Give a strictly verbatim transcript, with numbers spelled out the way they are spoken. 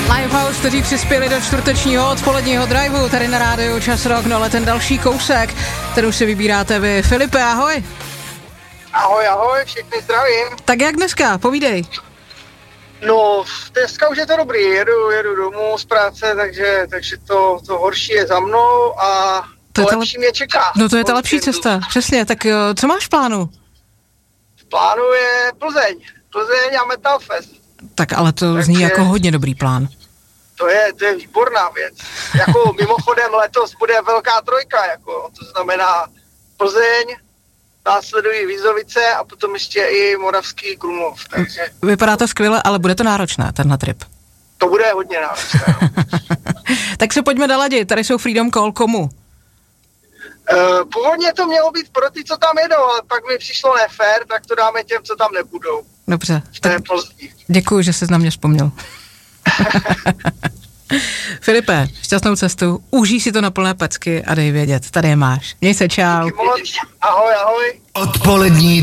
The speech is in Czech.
Livehouse, kteří přispěli do čtvrtečního odpoledního driveu tady na rádiu Čas Rock, no ale ten další kousek, kterou si vybíráte vy. Filipe, ahoj. Ahoj, ahoj, všechny zdravím. Tak jak dneska, povídej. No, dneska už je to dobrý, jedu, jedu domů z práce, takže, takže to, to horší je za mnou a to, to lepší mě čeká. No to je ta lepší cesta, přesně, tak co máš v plánu? V plánu je Plzeň, Plzeň a Metal Fest. Tak ale to takže zní jako hodně dobrý plán. To je, to je výborná věc. Jako mimochodem letos bude velká trojka, jako, to znamená Plzeň, následují Vízovice a potom ještě i Moravský Krumlov, takže... Vypadá to skvěle, ale bude to náročné, tenhle trip. To bude hodně náročné. Tak se pojďme naladit, tady jsou Freedom Call, komu? Uh, původně to mělo být pro ty, co tam jedou, ale pak mi přišlo nefér, tak to dáme těm, co tam nebudou. Dobře. To je pozdě. Děkuji, že jsi na mě vzpomněl. Filipe, šťastnou cestu, užij si to na plné pecky a dej vědět, tady je máš. Měj se, čau. Ahoj, ahoj. Odpolední